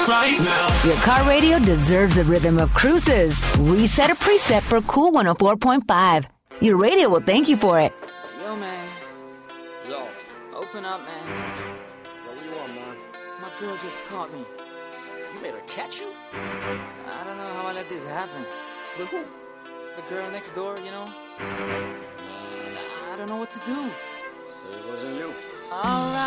right now. Your car radio deserves the rhythm of cruises. Reset a preset for Cool 104.5. Your radio will thank you for it. Yo, man. Yo. Open up, man. Yo, what you want, man? My girl just caught me. You made her catch you? I don't know how I let this happen. With who? The girl next door, you know? I don't know what to do. Say it wasn't you. All right.